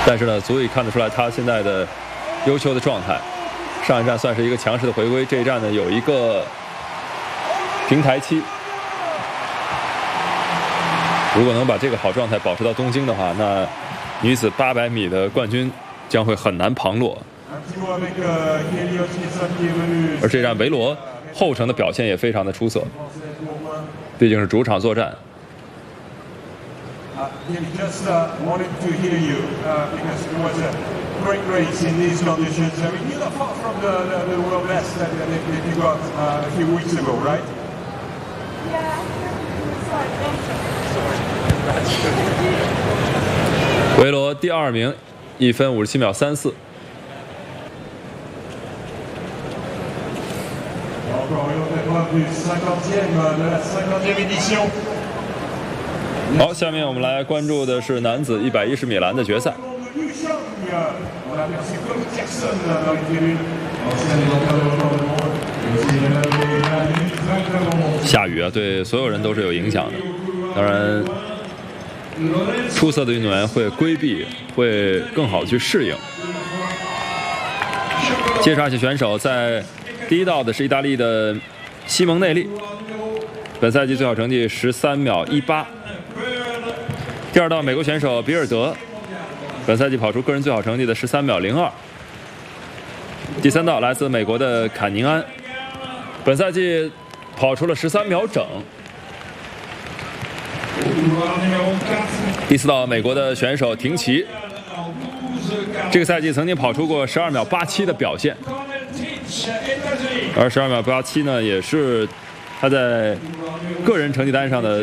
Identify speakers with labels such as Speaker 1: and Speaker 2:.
Speaker 1: 但是呢，足以看得出来他现在的优秀的状态。上一站算是一个强势的回归，这一站呢有一个平台期。如果能把这个好状态保持到东京的话，那女子800米的冠军将会很难旁落。而这站维罗后程的表现也非常的出色，毕竟是主场作战。
Speaker 2: Great race in these conditions. I mean, you're not far from the world best that you got a few weeks ago, right?
Speaker 3: Yeah. Sorry.
Speaker 1: 维罗第2名，1分57秒34。好，下面我们来关注的是男子110米栏的决赛。下雨啊，对所有人都是有影响的。当然，出色的运动员会规避，会更好的去适应。介绍一下选手，在第一道的是意大利的西蒙内利，本赛季最好成绩13秒18。第2道美国选手比尔德，本赛季跑出个人最好成绩的13秒02。第3道来自美国的坎宁安，本赛季跑出了13秒整。第4道美国的选手廷奇，这个赛季曾经跑出过12秒87的表现，而12秒87呢，也是他在个人成绩单上的